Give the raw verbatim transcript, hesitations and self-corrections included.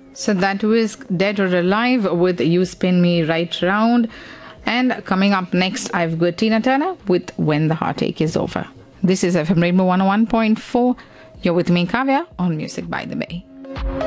So that was Dead or Alive with You Spin Me Right Round. And coming up next, I've got Tina Turner with When the Heartache is Over. This is F M Rainbow one oh one point four. You're with me, Kavya, on Music by the Bay.